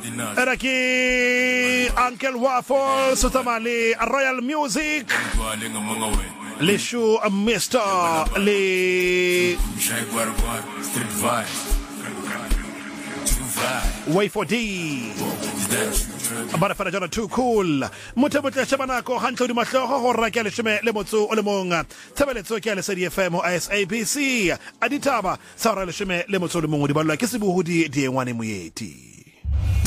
Eraki Uncle Waffle Sutamali Royal Music Lishu Mr. Le Way for D Barafana Jona too cool Mutabutle Shabanako Hanto di Matlo Hora Kelishme Lemotsu Olemonga Tabeletso Kele Sedi FM o SABC Aditaba Sara Leshime Lemotsu Lemungu di Balua Kisibu Hudi di Muyeti